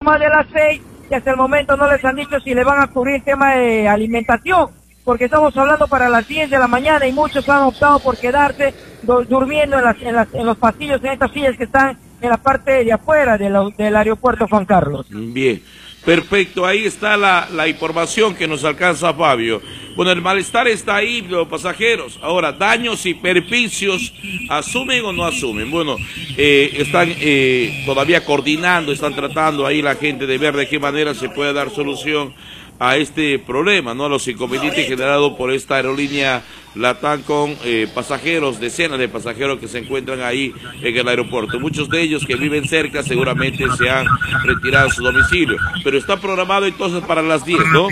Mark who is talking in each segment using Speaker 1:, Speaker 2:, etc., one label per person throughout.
Speaker 1: más de las 6 y hasta el momento no les han dicho si le van a cubrir tema de alimentación, porque estamos hablando para las 10 de la mañana y muchos han optado por quedarse durmiendo en los pasillos, en estas sillas que están en la parte de afuera del aeropuerto Juan Carlos.
Speaker 2: Bien, perfecto, ahí está la información que nos alcanza Fabio. Bueno, el malestar está ahí, los pasajeros. Ahora, daños y perjuicios, ¿asumen o no asumen? Bueno, están todavía coordinando, están tratando ahí la gente de ver de qué manera se puede dar solución a este problema, ¿no? Los inconvenientes generados por esta aerolínea LATAM con pasajeros, decenas de pasajeros que se encuentran ahí en el aeropuerto. Muchos de ellos que viven cerca seguramente se han retirado a su domicilio, pero está programado entonces para las 10, ¿no?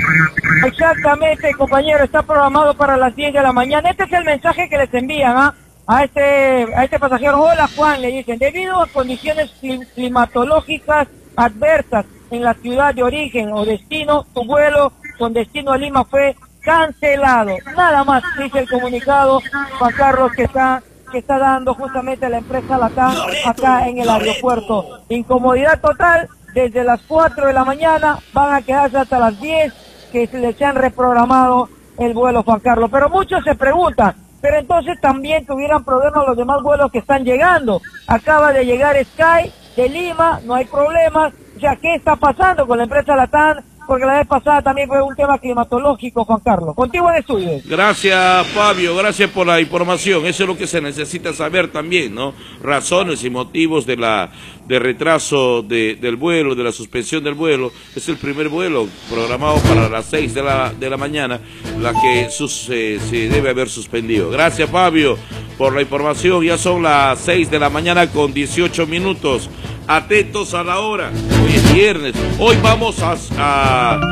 Speaker 1: Exactamente, compañero, está programado para las 10 de la mañana. Este es el mensaje que les envían a este pasajero. Hola Juan, le dicen, debido a condiciones climatológicas adversas en la ciudad de origen o destino, tu vuelo con destino a Lima fue cancelado. Nada más, dice el comunicado, Juan Carlos, que está dando justamente la empresa LATAM acá en el aeropuerto. Incomodidad total, desde las 4 de la mañana van a quedarse hasta las 10, que se les han reprogramado el vuelo, Juan Carlos. Pero muchos se preguntan, pero entonces también tuvieran problemas los demás vuelos que están llegando. Acaba de llegar Sky de Lima, no hay problemas. O sea, ¿qué está pasando con la empresa LATAM? Porque la vez pasada también fue un tema climatológico, Juan Carlos. Contigo en estudio.
Speaker 2: Gracias, Fabio, gracias por la información. Eso es lo que se necesita saber también, ¿no? Razones y motivos de retraso del vuelo, de la suspensión del vuelo. Es el primer vuelo programado para las 6 de la mañana, la que se debe haber suspendido. Gracias, Fabio, por la información. Ya son las 6 de la mañana con 18 minutos. Atentos a la hora. Hoy es viernes. Hoy vamos a